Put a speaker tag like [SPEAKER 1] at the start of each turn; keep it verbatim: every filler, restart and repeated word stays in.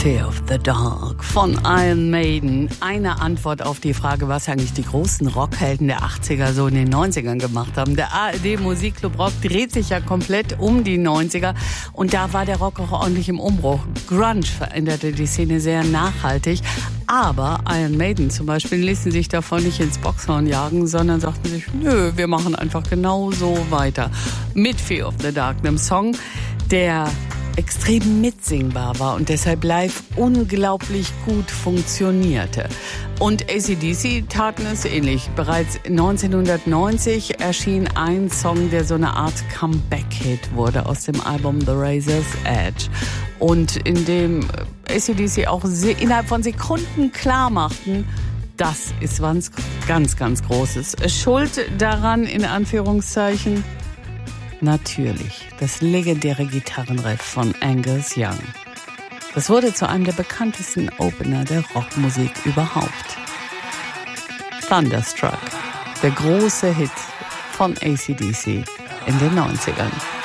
[SPEAKER 1] Fear of the Dark von Iron Maiden. Eine Antwort auf die Frage, was eigentlich die großen Rockhelden der achtziger so in den neunzigern gemacht haben. Der A R D Musikclub Rock dreht sich ja komplett um die neunziger und da war der Rock auch ordentlich im Umbruch. Grunge veränderte die Szene sehr nachhaltig, aber Iron Maiden zum Beispiel ließen sich davon nicht ins Boxhorn jagen, sondern sagten sich, nö, wir machen einfach genau so weiter. Mit Fear of the Dark, einem Song, der extrem mitsingbar war und deshalb live unglaublich gut funktionierte. Und A C D C taten es ähnlich. Bereits neunzehnhundertneunzig erschien ein Song, der so eine Art Comeback-Hit wurde aus dem Album The Razor's Edge. Und in dem A C D C auch innerhalb von Sekunden klar machten, das ist was ganz, ganz Großes. Schuld daran, in Anführungszeichen, natürlich das legendäre Gitarrenriff von Angus Young. Das wurde zu einem der bekanntesten Opener der Rockmusik überhaupt. Thunderstruck, der große Hit von A C D C in den neunzigern.